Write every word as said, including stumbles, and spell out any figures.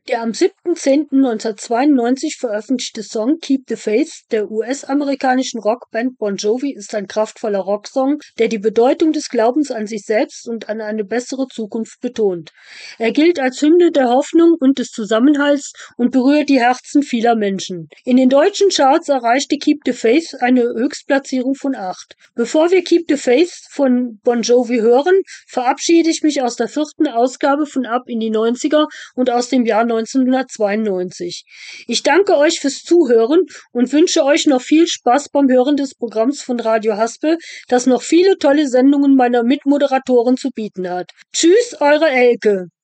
Der am siebten zehnten neunzehnhundertzweiundneunzig veröffentlichte Song "Keep the Faith" der U S-amerikanischen Rockband Bon Jovi ist ein kraftvoller Rocksong, der die Bedeutung des Glaubens an sich selbst und an eine bessere Zukunft betont. Er gilt als Hymne der Hoffnung und des Zusammenhalts und berührt die Herzen vieler Menschen. In den deutschen Charts erreichte "Keep the Faith" eine Höchstplatzierung von acht. Bevor wir "Keep the Faith" von Bon Jovi hören, verabschiede ich mich aus der vierten Ausgabe von Ab in die neunziger und aus dem Jahr neunzehnhundertzweiundneunzig. Ich danke euch fürs Zuhören und wünsche euch noch viel Spaß beim Hören des Programms von Radio Haspel, das noch viele tolle Sendungen meiner Mitmoderatoren zu bieten hat. Tschüss, eure Elke.